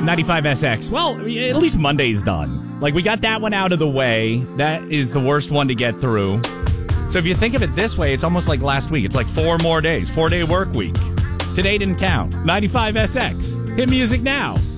95SX. Well, at least Monday's done. Like, we got that one out of the way. That is the worst one to get through. So if you think of it this way, it's almost like last week. It's like 4 more days. 4-day work week. Today didn't count. 95SX. Hit music now.